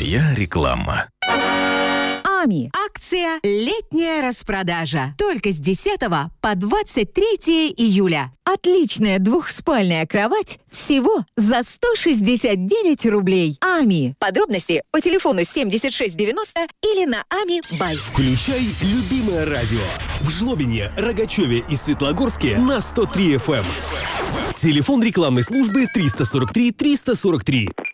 Твоя реклама. АМИ. Акция «Летняя распродажа». Только с 10 по 23 июля. Отличная двухспальная кровать всего за 169 рублей. АМИ. Подробности по телефону 7690 или на АМИ Бай. Включай любимое радио. В Жлобине, Рогачеве и Светлогорске на 103 FM. Телефон рекламной службы 343 343.